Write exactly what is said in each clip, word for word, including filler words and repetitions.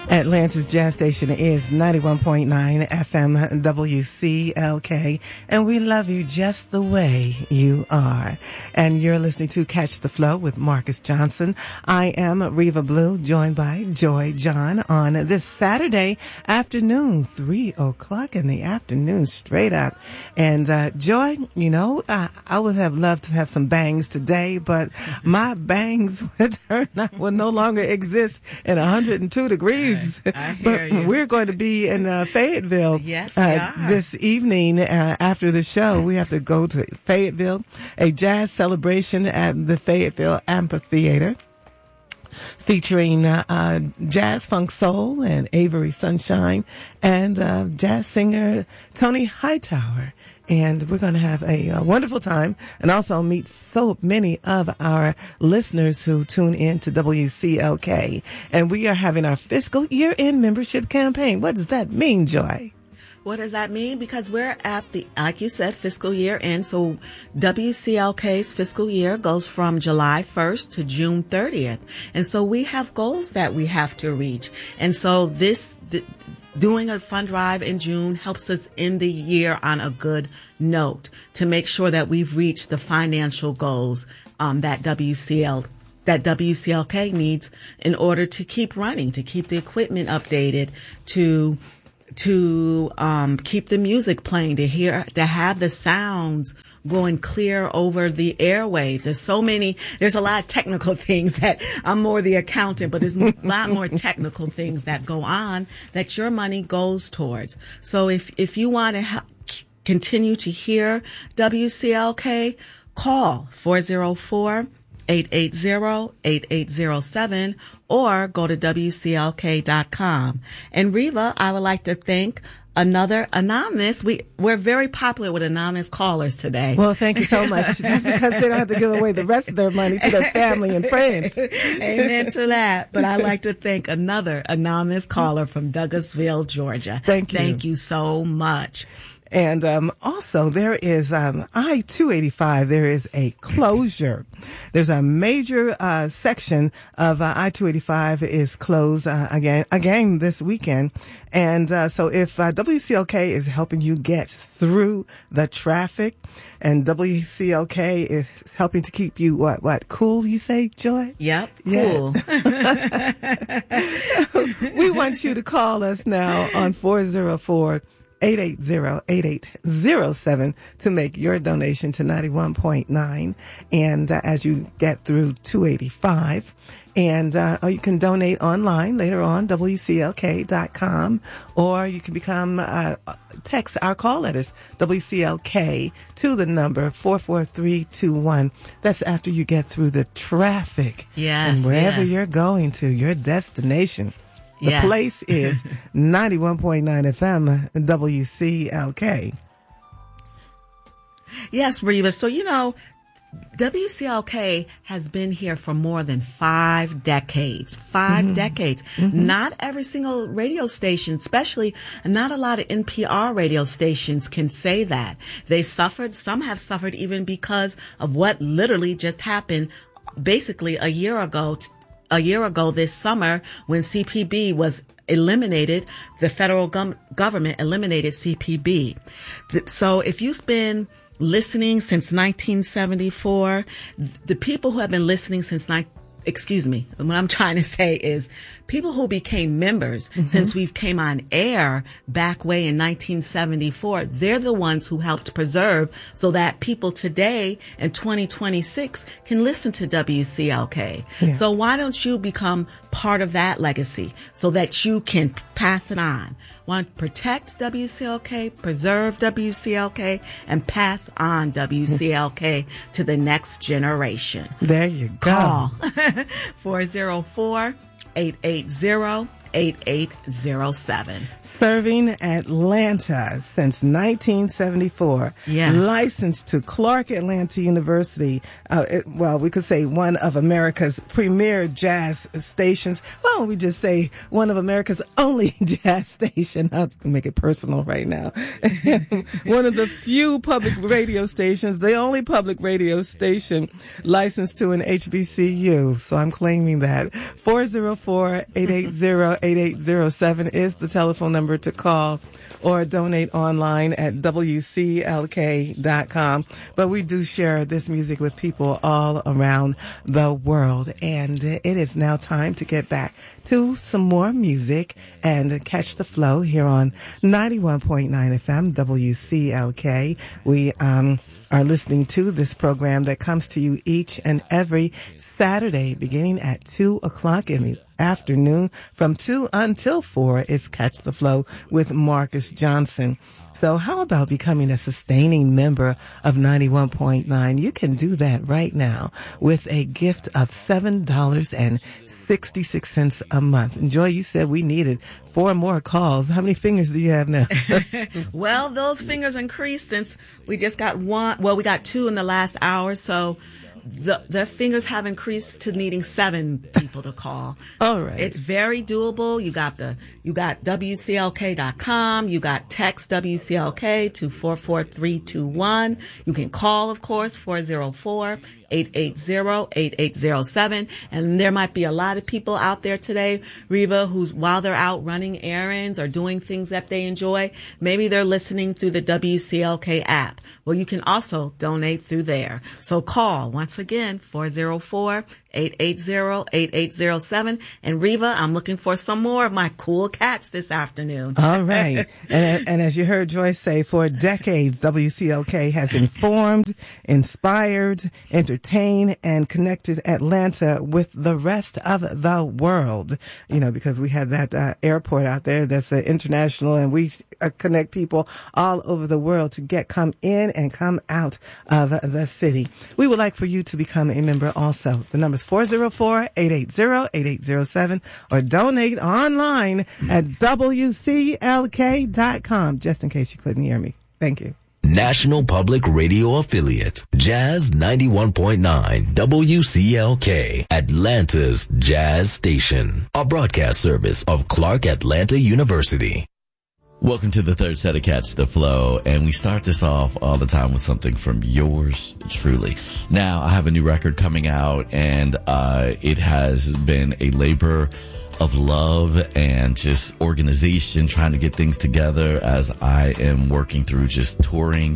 Atlanta's Jazz Station is ninety-one point nine F M W C L K, and we love you just the way you are. And you're listening to Catch the Flow with Marcus Johnson. I am Reva Blue, joined by Joy John on this Saturday afternoon, three o'clock in the afternoon, straight up. And uh, Joy, you know, I, I would have loved to have some bangs today, but my bangs would, turn out, will no longer exist in one hundred two degrees. I hear but you. We're going to be in uh, Fayetteville yes, we uh, are. this evening uh, after the show. We have to go to Fayetteville, a jazz celebration at the Fayetteville Amphitheater, featuring uh, uh, jazz funk soul and Avery Sunshine and uh, jazz singer Tony Hightower. And we're going to have a, a wonderful time and also meet so many of our listeners who tune in to W C L K. And we are having our fiscal year-end membership campaign. What does that mean, Joy? What does that mean? Because we're at the, like you said, fiscal year end. So W C L K's fiscal year goes from July first to June thirtieth. And so we have goals that we have to reach. And so this, th- doing a fund drive in June helps us end the year on a good note to make sure that we've reached the financial goals um, that W C L that W C L K needs in order to keep running, to keep the equipment updated, to to um keep the music playing, to hear, to have the sounds going clear over the airwaves. There's so many, there's a lot of technical things that I'm more the accountant, but there's a lot more technical things that go on that your money goes towards. So if, if you want to ha- continue to hear W C L K, call four oh four, eight eight zero, eight eight zero seven or go to W C L K dot com. And Reva, I would like to thank another anonymous. We, we're very popular with anonymous callers today. Well, thank you so much. That's because they don't have to give away the rest of their money to their family and friends. Amen to that. But I'd like to thank another anonymous caller from Douglasville, Georgia. Thank you. Thank you so much. And um, also, there is um, I two eighty-five. There is a closure. There's a major uh, section of uh, I two eighty-five is closed uh, again again this weekend. And uh, so if uh, W C L K is helping you get through the traffic, and W C L K is helping to keep you what what cool, you say, Joy? Yep, yeah. Cool. We want you to call us now on four oh four, eight eight zero, eight eight zero seven to make your donation to ninety-one point nine. And uh, as you get through two eighty-five, and uh, or you can donate online later on, W C L K dot com, or you can become uh, text our call letters, W C L K, to the number four four three two one. That's after you get through the traffic. Yes, and wherever yes. you're going to, your destination. The Yes. place is ninety-one point nine F M W C L K. Yes, Reva. So, you know, W C L K has been here for more than five decades. Five mm-hmm. decades. Mm-hmm. Not every single radio station, especially not a lot of N P R radio stations, can say that. They suffered. Some have suffered even because of what literally just happened basically a year ago. A year ago this summer, when C P B was eliminated, the federal gum- government eliminated C P B. Th- so if you've been listening since nineteen seventy-four, the people who have been listening since ni- excuse me, what I'm trying to say is people who became members mm-hmm. since we've came on air back way in nineteen seventy-four, they're the ones who helped preserve so that people today in twenty twenty-six can listen to W C L K. Yeah. So why don't you become part of that legacy so that you can pass it on? Want to protect W C L K, preserve W C L K, and pass on W C L K to the next generation. There you go. Call four oh four, eight eight zero, eight eight zero seven. Serving Atlanta since nineteen seventy-four. Yes. Licensed to Clark Atlanta University. Uh, it, well, we could say one of America's premier jazz stations. Well, we just say one of America's only jazz station. I'll make it personal right now. One of the few public radio stations, the only public radio station licensed to an H B C U. So I'm claiming that. four oh four, eight eight zero, eight eight zero seven is the telephone number to call, or donate online at W C L K dot com. But we do share this music with people all around the world. And it is now time to get back to some more music and catch the flow here on ninety-one point nine F M W C L K. We um are listening to this program that comes to you each and every Saturday beginning at two o'clock in the afternoon. From two until four is Catch the Flow with Marcus Johnson. So how about becoming a sustaining member of ninety-one point nine? You can do that right now with a gift of seven dollars and sixty-six cents a month. And Joy, you said we needed four more calls. How many fingers do you have now? Well, those fingers increased since we just got one. Well, we got two in the last hour, so the the fingers have increased to needing seven people to call. All right. It's very doable. You got the you got W C L K dot com. You got text W C L K to four four three two one. You can call, of course, four oh four, eight eight zero, eight eight zero seven. And there might be a lot of people out there today, Reva, who's while they're out running errands or doing things that they enjoy, maybe they're listening through the W C L K app. Well, you can also donate through there. So call once again, four oh four, eight eight zero, eight eight zero seven. And Reva, I'm looking for some more of my cool cats this afternoon. All right. and, and as you heard Joyce say, for decades, W C L K has informed, inspired, entertained, and connected Atlanta with the rest of the world. You know, because we have that uh, airport out there that's uh, international, and we uh, connect people all over the world to get come in and come out of the city. We would like for you to become a member also. The number is four oh four, eight eight zero, eight eight zero seven, or donate online at W C L K dot com, just in case you couldn't hear me. Thank you. National Public Radio Affiliate, Jazz ninety-one point nine, W C L K, Atlanta's Jazz Station, a broadcast service of Clark Atlanta University. Welcome to the third set of Catch the Flow, and we start this off all the time with something from yours truly. Now, I have a new record coming out, and uh it has been a labor of love and just organization, trying to get things together as I am working through just touring,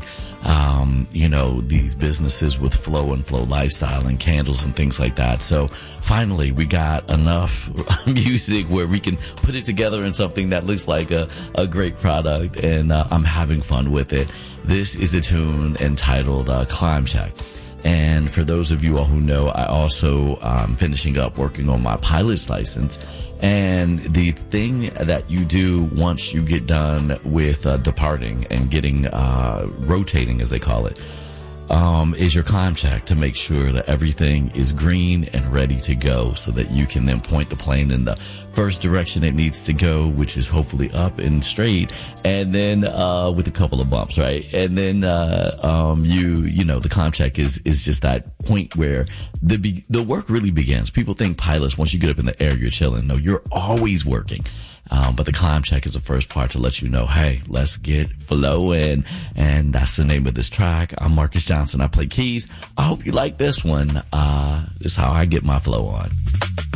um, you know, these businesses with Flow and Flow Lifestyle and candles and things like that. So finally, we got enough music where we can put it together in something that looks like a, a great product, and uh, I'm having fun with it. This is a tune entitled uh, Climb Check. And for those of you all who know, I also um finishing up working on my pilot's license. And the thing that you do once you get done with uh, departing and getting uh rotating, as they call it, um is your climb check, to make sure that everything is green and ready to go, so that you can then point the plane in the first direction it needs to go, which is hopefully up and straight, and then uh with a couple of bumps, right? And then uh um you you know the climb check is is just that point where the be- the work really begins. People think pilots, once you get up in the air, you're chilling. No, you're always working. Um, but the climb check is the first part to let you know, hey, let's get flowing. And that's the name of this track. I'm Marcus Johnson. I play keys. I hope you like this one. Uh, this is how I get my flow on.